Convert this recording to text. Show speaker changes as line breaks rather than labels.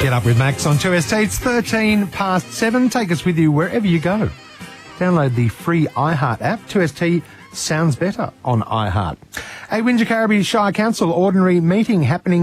Get Up with Max on 2ST. It's 13 past 7. Take us with you wherever you go. Download the free iHeart app. 2ST sounds better on iHeart. A Wingecarribee Shire Council ordinary meeting happening